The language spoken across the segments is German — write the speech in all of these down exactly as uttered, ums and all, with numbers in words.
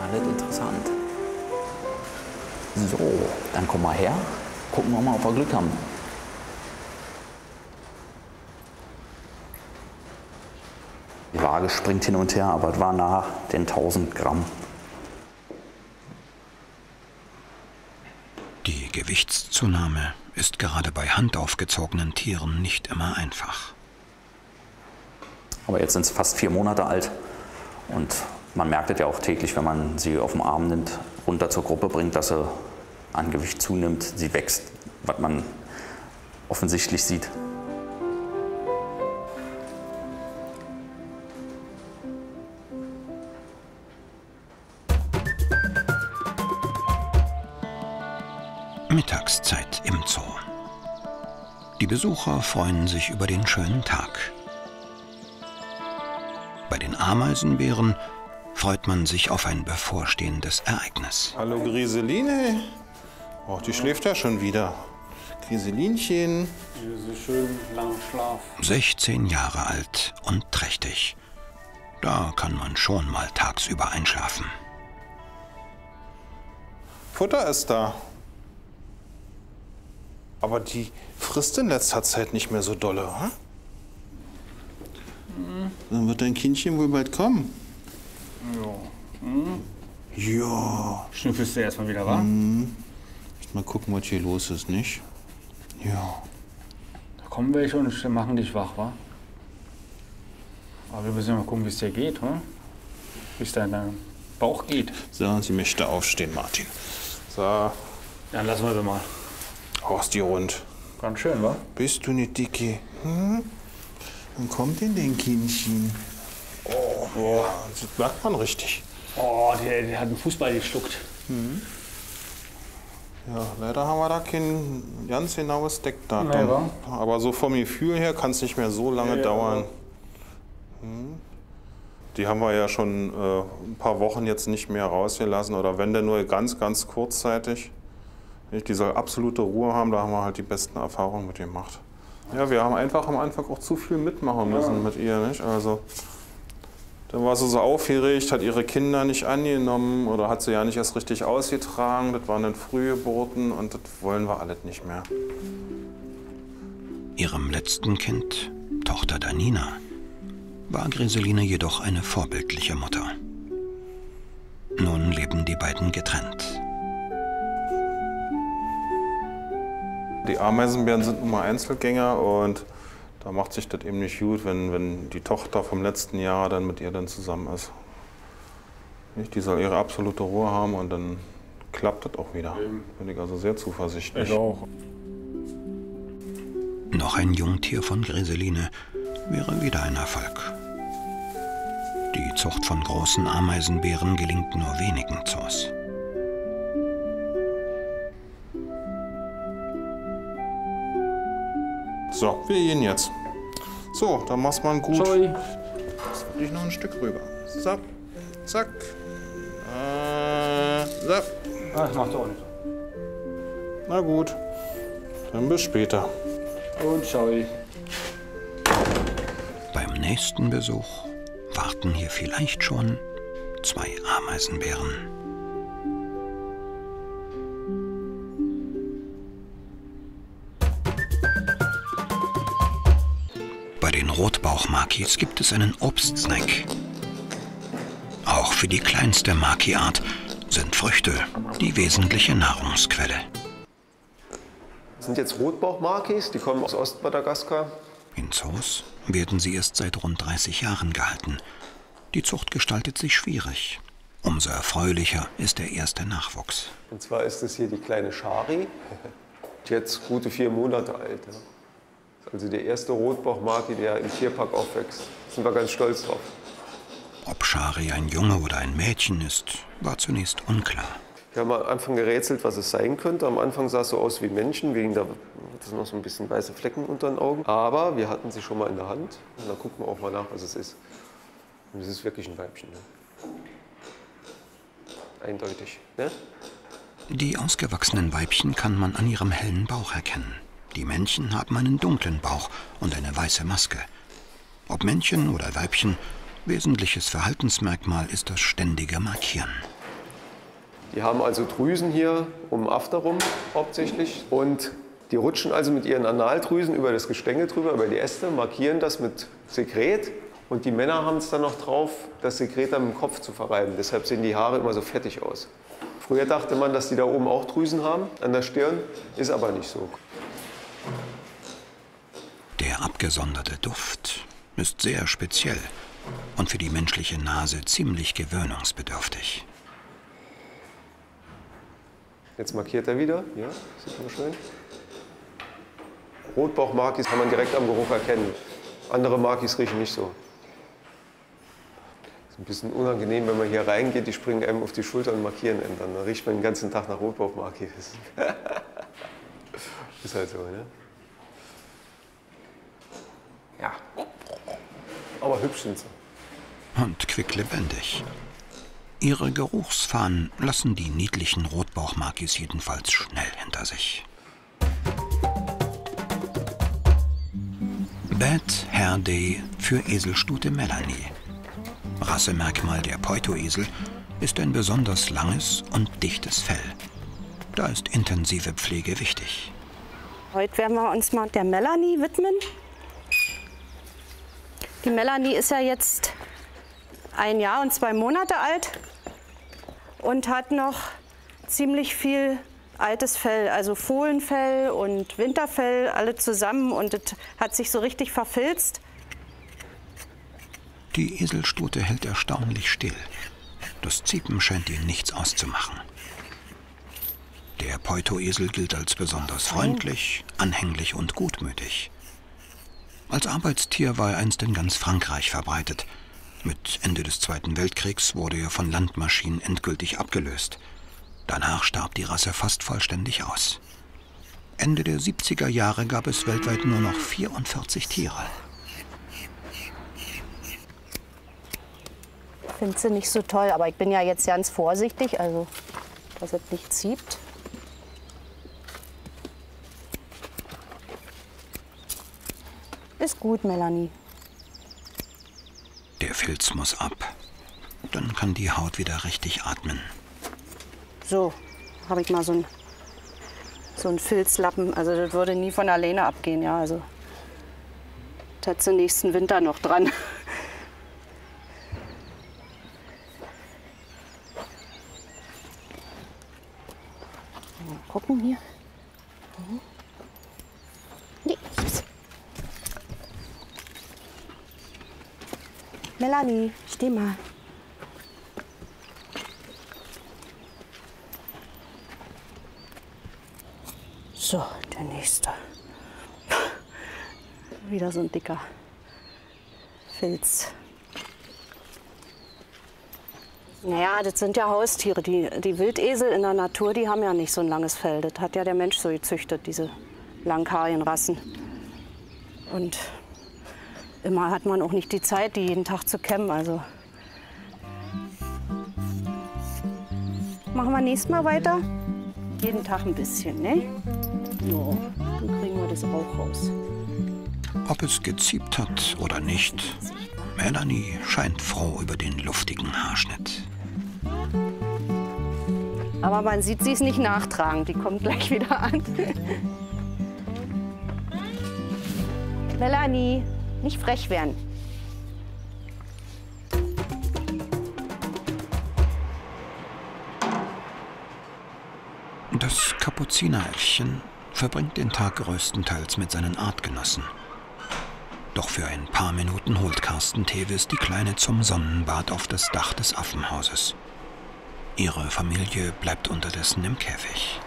alles interessant. So, dann komm mal her. Gucken wir mal, ob wir Glück haben. Die Waage springt hin und her, aber es war nahe den tausend Gramm. Die Gewichtszunahme ist gerade bei handaufgezogenen Tieren nicht immer einfach. Aber jetzt sind sie fast vier Monate alt und man merkt es ja auch täglich, wenn man sie auf den Arm nimmt, runter zur Gruppe bringt, dass sie an Gewicht zunimmt. Sie wächst, was man offensichtlich sieht. Mittagszeit im Zoo. Die Besucher freuen sich über den schönen Tag. Bei den Ameisenbären freut man sich auf ein bevorstehendes Ereignis. Hallo Griseline. Oh, die schläft ja schon wieder. Griselinchen. Diese schönen langen Schlaf. sechzehn Jahre alt und trächtig. Da kann man schon mal tagsüber einschlafen. Futter ist da. Aber die frisst in letzter Zeit nicht mehr so dolle, hm? Mhm. Dann wird dein Kindchen wohl bald kommen. Ja. Mhm. Ja. Schnüffelst du erstmal wieder, wa? Mhm. Mal gucken, was hier los ist, nicht? Ja. Da kommen welche und machen dich wach, wa? Aber wir müssen ja mal gucken, wie es dir geht, hm? Wie es dein Bauch geht. So, sie möchte aufstehen, Martin. So. Dann lassen wir sie mal. Oh, ist die rund. Ganz schön, wa? Bist du nicht dicke? Hm? Wann kommt denn dein Kindchen? Oh, ja, das merkt man richtig. Oh, der, der hat einen Fußball geschluckt. Mhm. Ja, leider haben wir da kein ganz genaues Deckdatum. Nee, wa? Aber so vom Gefühl her kann es nicht mehr so lange ja, dauern. Hm. Die haben wir ja schon äh, ein paar Wochen jetzt nicht mehr rausgelassen. Oder wenn denn nur ganz, ganz kurzzeitig. Die soll absolute Ruhe haben, da haben wir halt die besten Erfahrungen mit ihr gemacht. Ja, wir haben einfach am Anfang auch zu viel mitmachen müssen ja. mit ihr, nicht? Also, dann war sie so aufgeregt, hat ihre Kinder nicht angenommen oder hat sie ja nicht erst richtig ausgetragen. Das waren dann Frühgeburten und das wollen wir alles nicht mehr. Ihrem letzten Kind, Tochter Danina, war Griseline jedoch eine vorbildliche Mutter. Nun leben die beiden getrennt. Die Ameisenbären sind nun mal Einzelgänger und da macht sich das eben nicht gut, wenn, wenn die Tochter vom letzten Jahr dann mit ihr dann zusammen ist. Die soll ihre absolute Ruhe haben und dann klappt das auch wieder. Bin ich also sehr zuversichtlich. Ich auch. Noch ein Jungtier von Griseline wäre wieder ein Erfolg. Die Zucht von großen Ameisenbären gelingt nur wenigen Zoos. So, wir gehen jetzt. So, dann mach's mal gut. Sorry. Jetzt will ich noch ein Stück rüber. So, zack. Äh, so. Ah, das macht auch nicht. Na gut, dann bis später. Und sorry. Beim nächsten Besuch warten hier vielleicht schon zwei Ameisenbären. Bei den Rotbauchmakis gibt es einen Obstsnack. Auch für die kleinste Maki-Art sind Früchte die wesentliche Nahrungsquelle. Das sind jetzt Rotbauchmakis, die kommen aus Ostmadagaskar. In Zoos werden sie erst seit rund dreißig Jahren gehalten. Die Zucht gestaltet sich schwierig. Umso erfreulicher ist der erste Nachwuchs. Und zwar ist es hier die kleine Shari, jetzt gute vier Monate alt. Ja. Also der erste Rotbauchmaki, der im Tierpark aufwächst. Da sind wir ganz stolz drauf. Ob Shari ein Junge oder ein Mädchen ist, war zunächst unklar. Wir haben am Anfang gerätselt, was es sein könnte. Am Anfang sah es so aus wie Männchen, wegen der das noch so ein bisschen weiße Flecken unter den Augen. Aber wir hatten sie schon mal in der Hand. Und dann gucken wir auch mal nach, was es ist. Und es ist wirklich ein Weibchen. Ne? Eindeutig. Ne? Die ausgewachsenen Weibchen kann man an ihrem hellen Bauch erkennen. Die Männchen haben einen dunklen Bauch und eine weiße Maske. Ob Männchen oder Weibchen, wesentliches Verhaltensmerkmal ist das ständige Markieren. Die haben also Drüsen hier um den After rum hauptsächlich und die rutschen also mit ihren Analdrüsen über das Gestänge drüber, über die Äste, markieren das mit Sekret und die Männer haben es dann noch drauf, das Sekret dann mit dem Kopf zu verreiben. Deshalb sehen die Haare immer so fettig aus. Früher dachte man, dass die da oben auch Drüsen haben an der Stirn, ist aber nicht so. Der abgesonderte Duft ist sehr speziell und für die menschliche Nase ziemlich gewöhnungsbedürftig. Jetzt markiert er wieder, ja, sieht man schön. Rotbauchmakis kann man direkt am Geruch erkennen. Andere Makis riechen nicht so. Ist ein bisschen unangenehm, wenn man hier reingeht, die springen einem auf die Schulter und markieren einen dann. Dann riecht man den ganzen Tag nach Rotbauchmakis. Ist halt so, ne? Ja. Aber hübsch sind sie. Und quicklebendig. Ihre Geruchsfahnen lassen die niedlichen Rotbauchmakis jedenfalls schnell hinter sich. Bad Hair Day für Eselstute Melanie. Rassemerkmal der Poitou-Esel ist ein besonders langes und dichtes Fell. Da ist intensive Pflege wichtig. Heute werden wir uns mal der Melanie widmen. Die Melanie ist ja jetzt ein Jahr und zwei Monate alt und hat noch ziemlich viel altes Fell, also Fohlenfell und Winterfell, alle zusammen und es hat sich so richtig verfilzt. Die Eselstute hält erstaunlich still. Das Ziepen scheint ihr nichts auszumachen. Der Poitou-Esel gilt als besonders freundlich, anhänglich und gutmütig. Als Arbeitstier war er einst in ganz Frankreich verbreitet. Mit Ende des Zweiten Weltkriegs wurde er von Landmaschinen endgültig abgelöst. Danach starb die Rasse fast vollständig aus. Ende der siebziger Jahre gab es weltweit nur noch vierundvierzig Tiere. Ich finde sie nicht so toll, aber ich bin ja jetzt ganz vorsichtig, also dass es nicht zieht. Ist gut, Melanie. Der Filz muss ab. Dann kann die Haut wieder richtig atmen. So, habe ich mal so einen so einen Filzlappen. Also das würde nie von alleine abgehen, ja. Also das hat sie nächsten Winter noch dran. Mal gucken hier. Mhm. Nee. Melanie, steh mal. So, der nächste. Wieder so ein dicker Filz. Naja, das sind ja Haustiere. Die, die Wildesel in der Natur, die haben ja nicht so ein langes Fell. Das hat ja der Mensch so gezüchtet, diese langhaarigen Rassen. Und immer hat man auch nicht die Zeit, die jeden Tag zu kämmen. Also machen wir nächstes Mal weiter. Jeden Tag ein bisschen, ne? So, dann kriegen wir das auch raus. Ob es geziebt hat oder nicht, Melanie scheint froh über den luftigen Haarschnitt. Aber man sieht sie es nicht nachtragen. Die kommt gleich wieder an. Melanie, nicht frech werden. Das Kapuzineräffchen verbringt den Tag größtenteils mit seinen Artgenossen. Doch für ein paar Minuten holt Carsten Tevis die Kleine zum Sonnenbad auf das Dach des Affenhauses. Ihre Familie bleibt unterdessen im Käfig.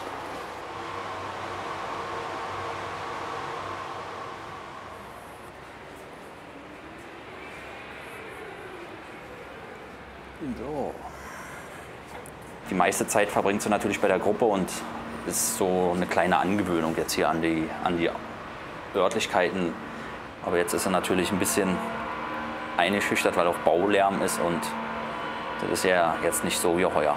So. Die meiste Zeit verbringt sie natürlich bei der Gruppe und ist so eine kleine Angewöhnung jetzt hier an die, an die Örtlichkeiten. Aber jetzt ist sie natürlich ein bisschen eingeschüchtert, weil auch Baulärm ist und das ist ja jetzt nicht so wie heuer.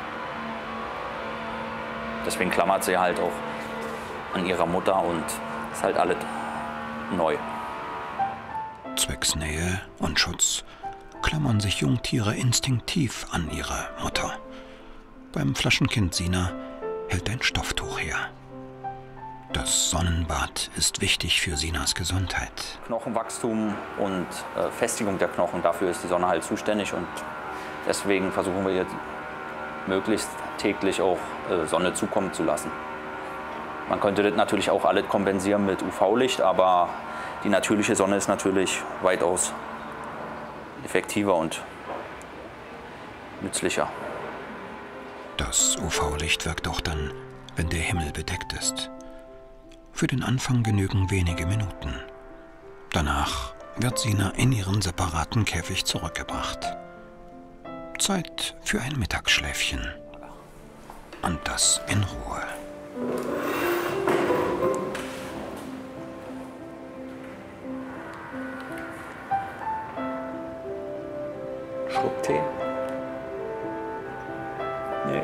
Deswegen klammert sie halt auch an ihrer Mutter und ist halt alles neu. Zwecks Nähe und Schutz klammern sich Jungtiere instinktiv an ihre Mutter. Beim Flaschenkind Sina hält ein Stofftuch her. Das Sonnenbad ist wichtig für Sinas Gesundheit. Knochenwachstum und äh, Festigung der Knochen, dafür ist die Sonne halt zuständig. Und deswegen versuchen wir ihr möglichst täglich auch äh, Sonne zukommen zu lassen. Man könnte das natürlich auch alles kompensieren mit U V-Licht, aber die natürliche Sonne ist natürlich weitaus effektiver und nützlicher. Das U V-Licht wirkt auch dann, wenn der Himmel bedeckt ist. Für den Anfang genügen wenige Minuten. Danach wird Sina in ihren separaten Käfig zurückgebracht. Zeit für ein Mittagsschläfchen. Und das in Ruhe.